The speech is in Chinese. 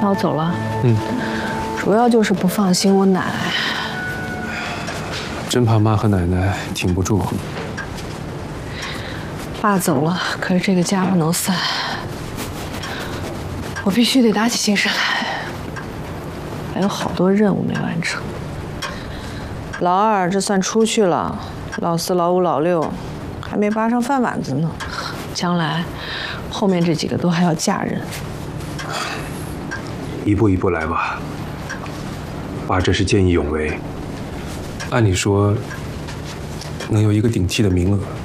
那我走了。 嗯， 主要就是不放心我奶。 真怕妈和奶奶挺不住。 爸走了，可是这个家不能散，我必须得打起精神来。还有好多任务没完成。老二这算出去了，老四、老五、老六还没扒上饭碗子呢。将来后面这几个都还要嫁人。 一步一步来吧。爸这是见义勇为，按理说能有一个顶替的名额。